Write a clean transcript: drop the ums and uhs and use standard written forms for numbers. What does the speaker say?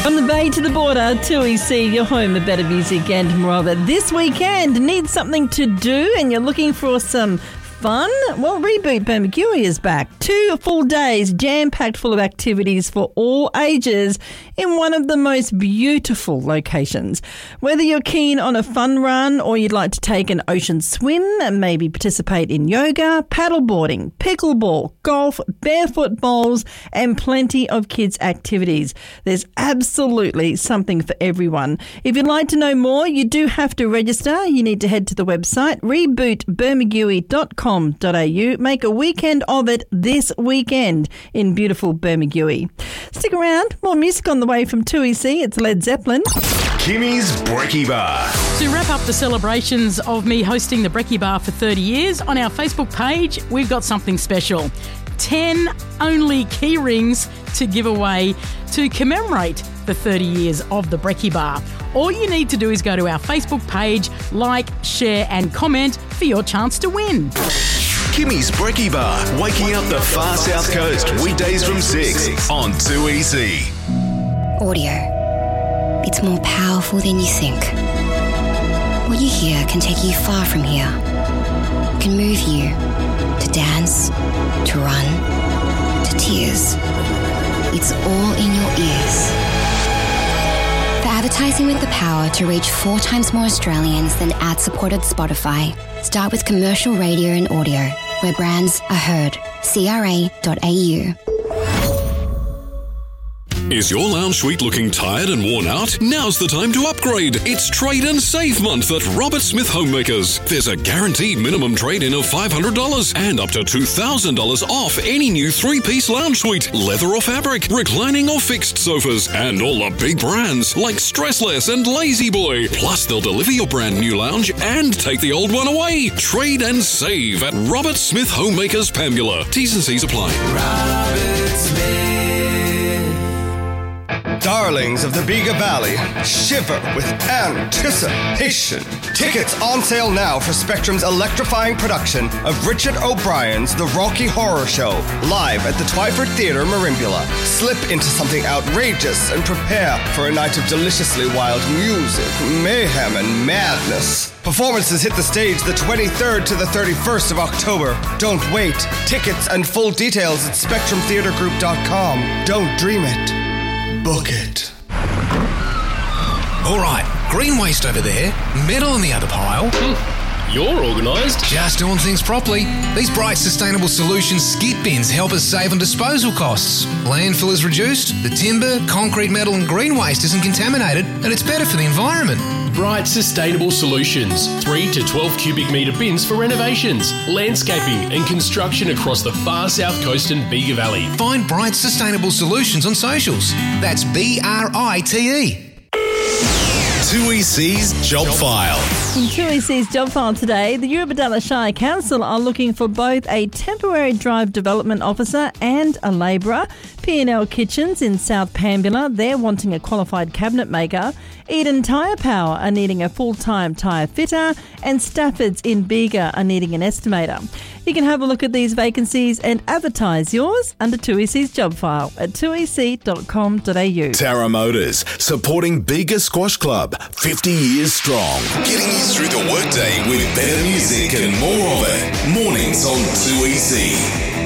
From the Bay to the border, 2EC, your home of better music and more of it. This weekend, need something to do and you're looking for some fun? Well, Reboot Bermagui is back. 2 full days, jam-packed full of activities for all ages in one of the most beautiful locations. Whether you're keen on a fun run or you'd like to take an ocean swim and maybe participate in yoga, paddleboarding, pickleball, golf, barefoot bowls and plenty of kids' activities. There's absolutely something for everyone. If you'd like to know more, you do have to register. You need to head to the website rebootbermagui.com. Make a weekend of it this weekend in beautiful Bermagui. Stick around, more music on the way from 2EC. It's Led Zeppelin. Kimmy's Brekkie Bar. To wrap up the celebrations of me hosting the Brekkie Bar for 30 years, on our Facebook page, we've got something special. 10 only key rings to give away to commemorate the 30 years of the Brekkie Bar. All you need to do is go to our Facebook page, like, share and comment for your chance to win. Kimmy's Brekkie Bar, waking up the far south coast, weekdays from 6 on 2EC. Audio. It's more powerful than you think. What you hear can take you far from here. It can move you to dance, to run, to tears. It's all in your ears. For advertising with the power to reach 4 times more Australians than ad-supported Spotify, start with commercial radio and audio, where brands are heard. CRA.au. Is your lounge suite looking tired and worn out? Now's the time to upgrade. It's Trade and Save Month at Robert Smith Homemakers. There's a guaranteed minimum trade-in of $500 and up to $2,000 off any new 3-piece lounge suite, leather or fabric, reclining or fixed sofas, and all the big brands like Stressless and Lazy Boy. Plus, they'll deliver your brand new lounge and take the old one away. Trade and save at Robert Smith Homemakers, Pambula. T's and C's apply. Robert Smith. Darlings of the Bega Valley, shiver with anticipation. Tickets on sale now for Spectrum's electrifying production of Richard O'Brien's The Rocky Horror Show, live at the Twyford Theatre, Merimbula. Slip into something outrageous and prepare for a night of deliciously wild music, mayhem, and madness. Performances hit the stage the 23rd to the 31st of October. Don't wait. Tickets and full details at SpectrumTheatreGroup.com. Don't dream it. Book it. All right, green waste over there, metal in the other pile. You're organised. Just doing things properly. These Bright Sustainable Solutions skip bins help us save on disposal costs. Landfill is reduced, the timber, concrete, metal and green waste isn't contaminated, and it's better for the environment. Bright Sustainable Solutions. 3 to 12 cubic metre bins for renovations, landscaping and construction across the far south coast and Bega Valley. Find Bright Sustainable Solutions on socials. That's BRITE. 2EC's Job File. In 2EC's Job File today, the Eurobodalla Shire Council are looking for both a temporary drive development officer and a labourer. P&L Kitchens in South Pambula, they're wanting a qualified cabinet maker. Eden Tyre Power are needing a full-time tyre fitter, and Stafford's in Bega are needing an estimator. You can have a look at these vacancies and advertise yours under 2EC's Job File at 2ec.com.au. Tara Motors, supporting Bega Squash Club, 50 years strong. Getting you through the workday with better music and more of it. Mornings on 2EC.